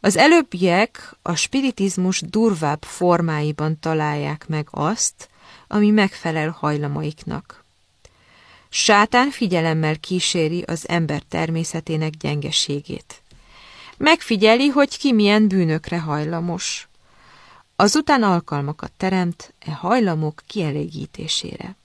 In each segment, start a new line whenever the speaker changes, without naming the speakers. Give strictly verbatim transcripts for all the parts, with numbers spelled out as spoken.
Az előbbiek a spiritizmus durvább formáiban találják meg azt, ami megfelel hajlamaiknak. Sátán figyelemmel kíséri az ember természetének gyengeségét. Megfigyeli, hogy ki milyen bűnökre hajlamos. Azután alkalmakat teremt e hajlamok kielégítésére.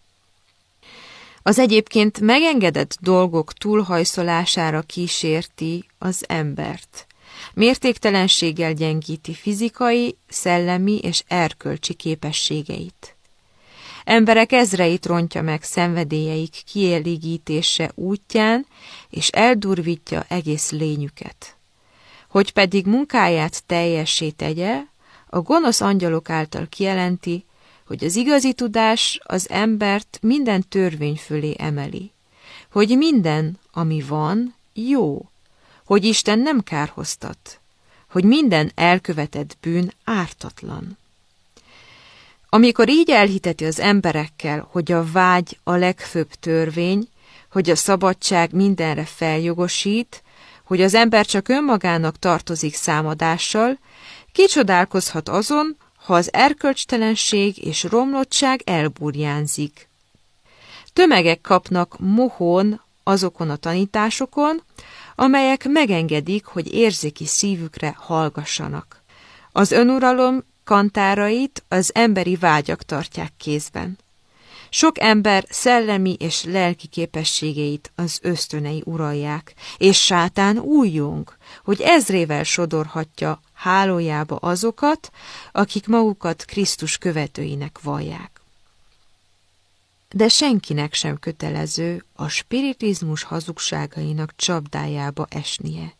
Az egyébként megengedett dolgok túlhajszolására kísérti az embert. Mértéktelenséggel gyengíti fizikai, szellemi és erkölcsi képességeit. Emberek ezreit rontja meg szenvedélyeik kielégítése útján, és eldurvítja egész lényüket. Hogy pedig munkáját teljessé tegye, a gonosz angyalok által kijelenti, hogy az igazi tudás az embert minden törvény fölé emeli, hogy minden, ami van, jó, hogy Isten nem kárhoztat, hogy minden elkövetett bűn ártatlan. Amikor így elhiteti az emberekkel, hogy a vágy a legfőbb törvény, hogy a szabadság mindenre feljogosít, hogy az ember csak önmagának tartozik számadással, kicsodálkozhat azon, ha az erkölcstelenség és romlottság elburjánzik. Tömegek kapnak mohón azokon a tanításokon, amelyek megengedik, hogy érzéki szívükre hallgassanak. Az önuralom kantárait az emberi vágyak tartják kézben. Sok ember szellemi és lelki képességeit az ösztönei uralják, és sátán újjong, hogy ezrével sodorhatja hálójába azokat, akik magukat Krisztus követőinek vallják. De senkinek sem kötelező a spiritizmus hazugságainak csapdájába esnie.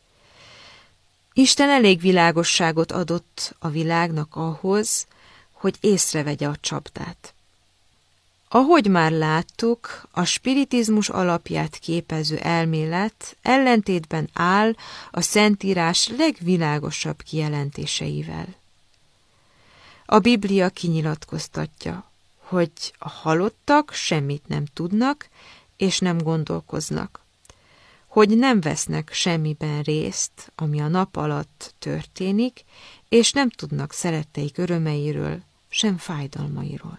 Isten elég világosságot adott a világnak ahhoz, hogy észrevegye a csapdát. Ahogy már láttuk, a spiritizmus alapját képező elmélet ellentétben áll a Szentírás legvilágosabb kijelentéseivel. A Biblia kinyilatkoztatja, hogy a halottak semmit nem tudnak és nem gondolkoznak, hogy nem vesznek semmiben részt, ami a nap alatt történik, és nem tudnak szeretteik örömeiről, sem fájdalmairól.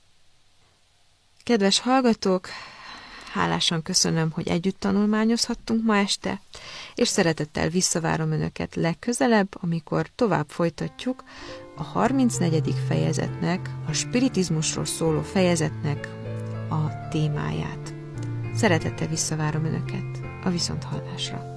Kedves hallgatók, hálásan köszönöm, hogy együtt tanulmányozhattunk ma este, és szeretettel visszavárom Önöket legközelebb, amikor tovább folytatjuk a harmincnegyedik fejezetnek, a spiritizmusról szóló fejezetnek a témáját. Szeretettel visszavárom Önöket a viszonthallásra.